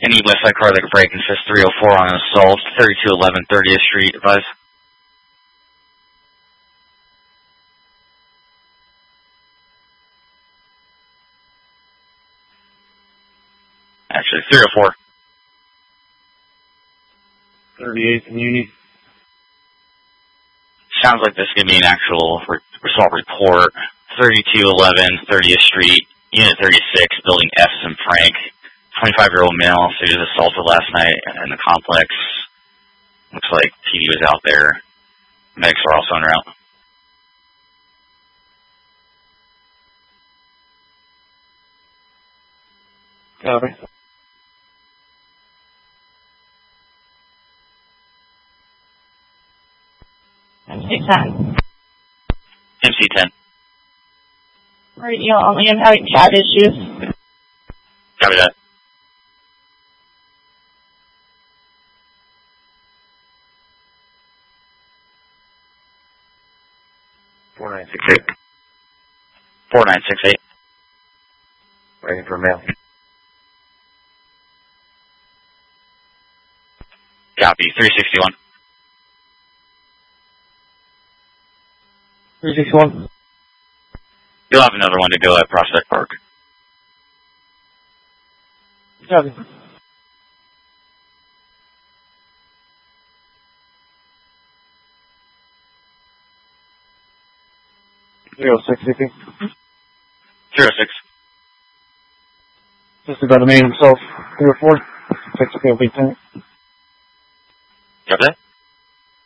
Any west side car that could break and says 304 on an assault, 3211 30th Street, advise. Actually, 304. 38th and Uni. Sounds like this is going to be an actual assault report. 3211 30th Street, Unit 36, Building F. St. Frank. 25-year-old male, so he was assaulted last night in the complex. Looks like PD was out there. Medics are also en route. Copy. MC-10. MC-10. Radio only, I'm having chat issues. Copy that. $4968. 4968. Waiting for mail. Copy. 361. 361. You'll have another one to go at Prospect Park. Copy. Zero 06 CP. 06. Just about the main himself. 304. 6 PLB 10. Copy that.